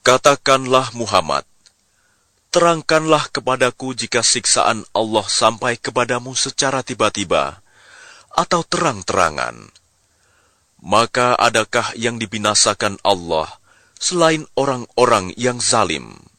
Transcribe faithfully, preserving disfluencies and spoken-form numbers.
Katakanlah Muhammad, terangkanlah kepadaku jika siksaan Allah sampai kepadamu secara tiba-tiba atau terang-terangan. Maka adakah yang dibinasakan Allah selain orang-orang yang zalim?